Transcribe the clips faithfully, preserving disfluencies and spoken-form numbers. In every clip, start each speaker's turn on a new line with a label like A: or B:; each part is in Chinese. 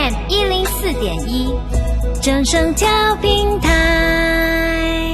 A: M 一零四点一，正声调频台。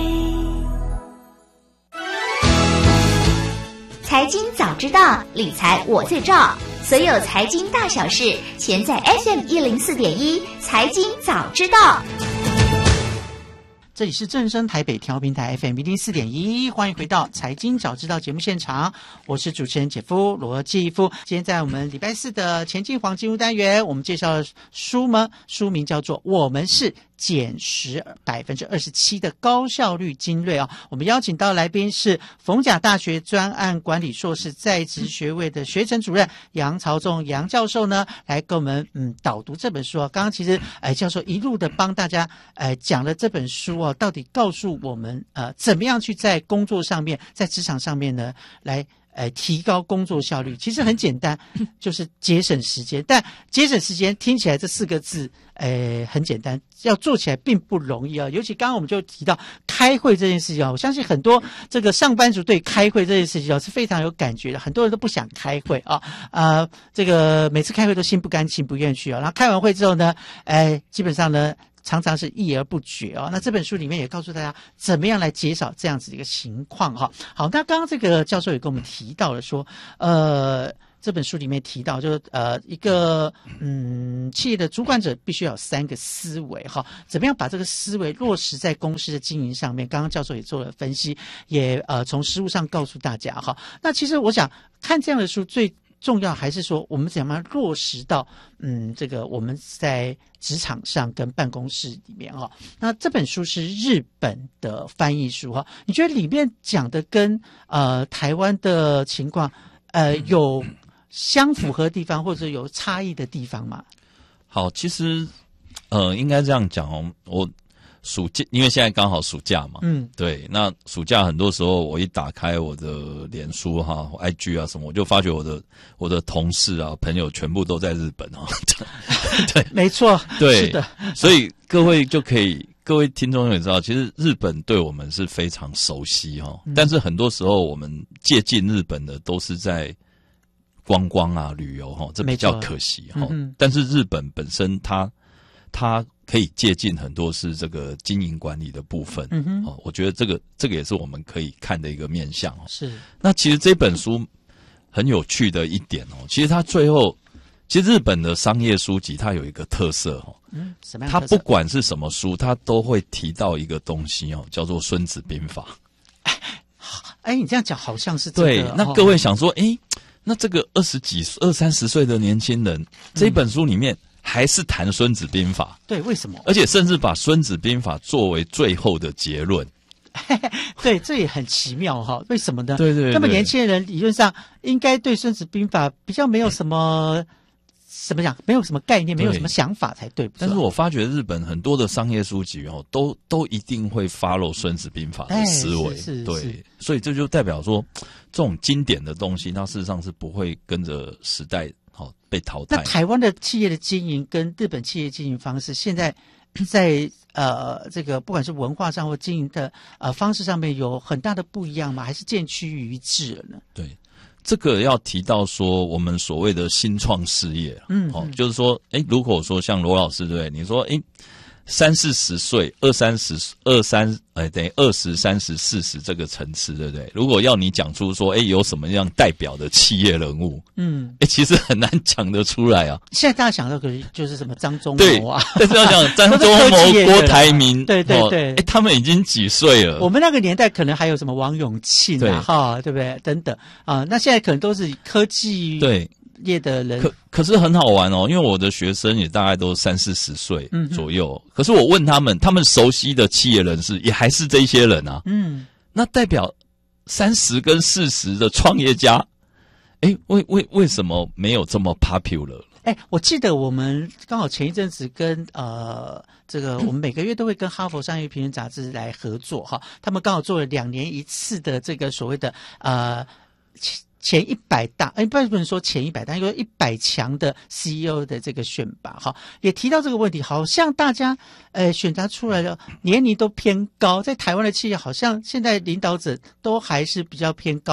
B: 财经早知道，理财我最照。所有财经大小事，全在 F M 一零四点一财经早知道。
C: 这里是正声台北调频台 F M 一零四点一，欢迎回到财经早知道节目现场，我是主持人姐夫罗继夫。今天在我们礼拜四的前进黄金屋单元，我们介绍的书呢，书名叫做《我们是减十百分之二十七的高效率精锐》啊。我们邀请到来宾是逢甲大学专案管理硕士在职学位的学程主任杨朝仲杨教授呢，来跟我们嗯导读这本书啊。刚刚其实哎教授一路的帮大家哎讲了这本书啊，到底告诉我们呃怎么样去在工作上面，在职场上面呢来。呃，提高工作效率，其实很简单，就是节省时间。但节省时间听起来这四个字，呃，很简单，要做起来并不容易啊。尤其刚刚我们就提到开会这件事情啊，我相信很多这个上班族对开会这件事情啊是非常有感觉的，很多人都不想开会啊，呃，这个每次开会都心不甘情不愿去啊。然后开完会之后呢，哎，基本上呢。常常是议而不决哦。那这本书里面也告诉大家怎么样来减少这样子的一个情况哈。好，那刚刚这个教授也跟我们提到了说，呃，这本书里面提到就是呃一个嗯企业的主管者必须要有三个思维哈，怎么样把这个思维落实在公司的经营上面？刚刚教授也做了分析，也呃从实务上告诉大家哈。那其实我想看这样的书最。重要还是说我们怎么样落实到嗯这个我们在职场上跟办公室里面哈、哦。那这本书是日本的翻译书哈、哦，你觉得里面讲的跟呃台湾的情况呃有相符合的地方或者有差异的地方吗？
D: 好，其实呃应该这样讲哦，我。暑假，因为现在刚好暑假嘛，嗯，对，那暑假很多时候我一打开我的脸书哈、I G 啊什么，我就发觉我的我的同事啊朋友全部都在日本哈，对，
C: 没错，
D: 对，
C: 是的，
D: 所以各位就可以，各位听众也知道，其实日本对我们是非常熟悉哈、嗯，但是很多时候我们接近日本的都是在观光啊旅游哈，这比较可惜哈、嗯，但是日本本身它它。可以借鉴很多是这个经营管理的部分，嗯哼，哦，我觉得这个这个也是我们可以看的一个面向哦。
C: 是，
D: 那其实这本书很有趣的一点哦，其实它最后，其实日本的商业书籍它有一个特色哦，
C: 嗯，什么样的特色？
D: 它不管是什么书，它都会提到一个东西哦，叫做《孙子兵法》。
C: 哎，你这样讲好像是这个、
D: 对。那各位想说，哎、哦，那这个二十几、二三十岁的年轻人，这本书里面。嗯还是谈《孙子兵法》，
C: 对，为什么？
D: 而且甚至把《孙子兵法》作为最后的结论。
C: 对，这也很奇妙哈。为什么呢？
D: 对 对, 对，
C: 那么年轻人理论上应该对《孙子兵法》比较没有什么怎么讲，没有什么概念，没有什么想法才对。
D: 但是我发觉日本很多的商业书籍哦，都都一定会 follow《孙子兵法》的思维，
C: 哎、是是
D: 对
C: 是，
D: 所以这就代表说，这种经典的东西，它事实上是不会跟着时代。好，被淘汰。
C: 那台湾的企业的经营跟日本企业经营方式，现在在呃这个不管是文化上或经营的呃方式上面有很大的不一样吗？还是渐趋于一致了呢？
D: 对，这个要提到说我们所谓的新创事业，嗯，哦，就是说，哎，如果说像罗老师对不对？你说，哎。三四十岁，二三十，二三，哎，等于二十、三十、四十这个层次，对不对？如果要你讲出说，哎，有什么样代表的企业人物，嗯，哎，其实很难讲得出来啊。
C: 现在大家想到可能就是什么张忠谋啊，
D: 但是要讲张忠谋、郭台铭，
C: 对对对，
D: 哎，他们已经几岁了？
C: 我们那个年代可能还有什么王永庆啊，哈，对不对？等等啊，那现在可能都是科技对。业的人
D: 可可是很好玩哦，因为我的学生也大概都三四十岁左右、嗯，可是我问他们，他们熟悉的企业人士也还是这些人啊。嗯，那代表三十跟四十的创业家，哎，为为为什么没有这么 popular？
C: 哎，我记得我们刚好前一阵子跟呃这个我们每个月都会跟哈佛商业评论杂志来合作哈，他们刚好做了两年一次的这个所谓的呃。前一百大，哎，不能说前一百大，因为一百强的 C E O 的这个选拔，哈，也提到这个问题，好像大家呃选择出来的年龄都偏高，在台湾的企业，好像现在领导者都还是比较偏高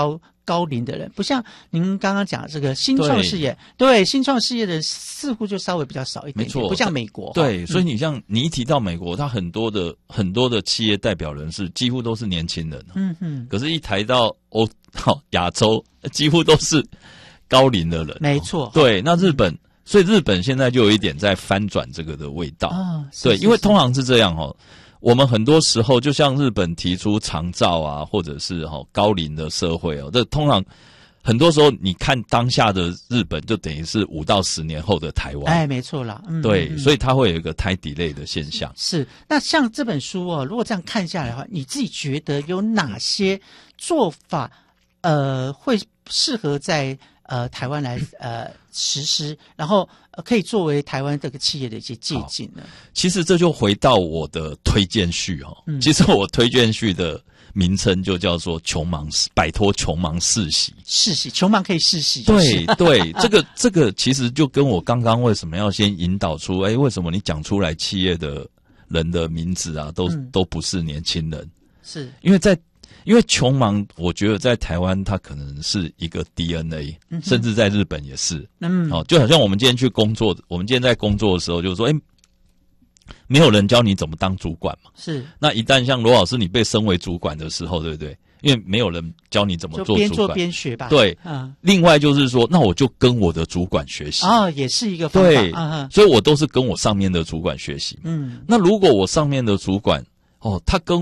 C: 高龄的人，不像您刚刚讲这个新创事业，对, 对新创事业的人似乎就稍微比较少一点点，
D: 没错，
C: 不像美国。
D: 对，
C: 嗯、
D: 所以你像你一提到美国，它很多的很多的企业代表人士几乎都是年轻人，
C: 嗯嗯，
D: 可是，一抬到欧亚洲，几乎都是高龄的人。
C: 没错，
D: 对，那日本。所以日本现在就有一点在翻转这个的味道
C: 啊，
D: 对，因为通常是这样哦，我们很多时候就像日本提出长照啊，或者是哈高龄的社会哦，这通常很多时候你看当下的日本，就等于是五到十年后的台湾，
C: 哎，没错啦，嗯，
D: 对，
C: 嗯、
D: 所以它会有一个time delay的现象。
C: 是，那像这本书哦，如果这样看下来的话，你自己觉得有哪些做法，呃，会适合在？呃，台湾来呃实施，然后、呃、可以作为台湾这个企业的一些借鉴呢。
D: 其实这就回到我的推荐序哦。
C: 嗯、
D: 其实我推荐序的名称就叫做“穷忙摆脱穷忙世袭”。
C: 世袭，穷忙可以世袭。
D: 对对，这个这个其实就跟我刚刚为什么要先引导出，哎，为什么你讲出来企业的人的名字啊，都、嗯、都不是年轻人，
C: 是
D: 因为在。因为穷忙，我觉得在台湾它可能是一个 D N A，、嗯、甚至在日本也是。嗯，哦，就好像我们今天去工作，我们今天在工作的时候，就是说，哎，没有人教你怎么当主管嘛。
C: 是。
D: 那一旦像罗老师你被升为主管的时候，对不对？因为没有人教你怎么做主管，
C: 边做边学吧。
D: 对，
C: 嗯。
D: 另外就是说，那我就跟我的主管学习。
C: 哦，也是一个方法。
D: 对，
C: 嗯、
D: 所以我都是跟我上面的主管学习。
C: 嗯。
D: 那如果我上面的主管，哦，他跟